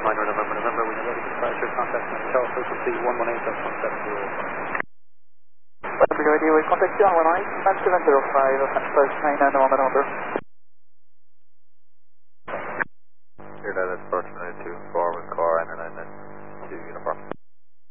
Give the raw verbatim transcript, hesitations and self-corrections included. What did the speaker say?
minor November, November, when you're ready to crash your contact and tell frequency one one eight point one seven zero. Whatever radio, we contact you on one eight nine seven zero five, first nine nine November, November. Here, that is approach nine two four,